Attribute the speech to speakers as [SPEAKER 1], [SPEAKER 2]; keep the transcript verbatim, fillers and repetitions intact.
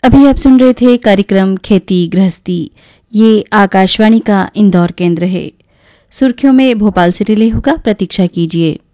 [SPEAKER 1] अभी आप सुन रहे थे कार्यक्रम खेती गृहस्थी। ये आकाशवाणी का इंदौर केंद्र है। सुर्खियों में भोपाल से रिले होगा, प्रतीक्षा कीजिए।